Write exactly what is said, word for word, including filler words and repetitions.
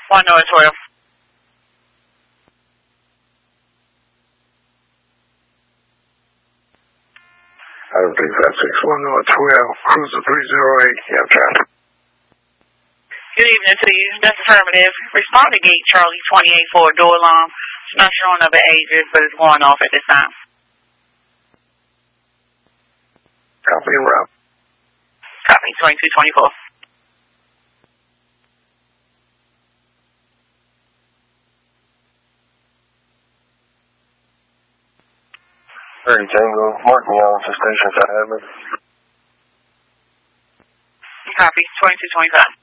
one North twelve. Item three five six one North twelve, cruiser three zero eight, you have traffic. Good evening to you. That's affirmative. Respond to gate Charlie twenty-eight for a door alarm. It's not showing up at ages, but it's going off at this time. Copy and route. Copy twenty-two twenty-four. thirty Tango, mark me on to station for admin. Copy twenty-two twenty-five.